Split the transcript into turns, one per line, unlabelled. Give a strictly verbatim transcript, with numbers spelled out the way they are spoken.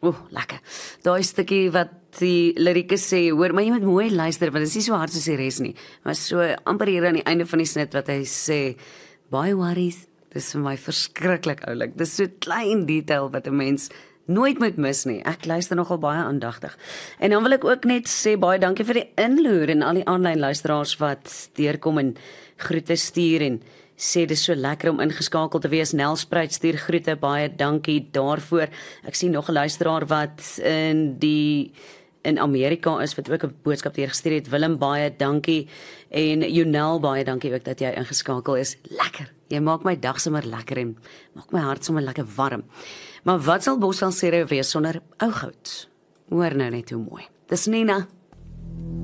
Oeh, lekker. Daai stukkie wat die lirieke sê, hoor, maar jy moet mooi luister, want dit is nie so hard soos die res nie. Maar so amper hier aan die einde van die snit wat hy sê, baie worries, dis vir my verskriklik oulik. Dis so klein detail wat 'n mens nooit moet mis nie. Ek luister nogal baie aandagtig. En dan wil ek ook net sê, baie dankie vir die inloer en al die aanlyn luisteraars wat deurkom en groete stuur en sê dis so lekker om ingeskakel te wees. Nelspruit stuur groete, baie dankie daarvoor. Ek sien nog 'n luisteraar wat in die in Amerika is, wat ook 'n boodskap deurgestuur het. Willem, baie dankie. En Jonel, baie dankie ook dat jy ingeskakel is. Lekker. Jy maak my dag sommer lekker en maak my hart sommer lekker warm. Maar wat sal Bosveld sê wees sonder ou goud? Hoor nou net hoe mooi. Dis Nina.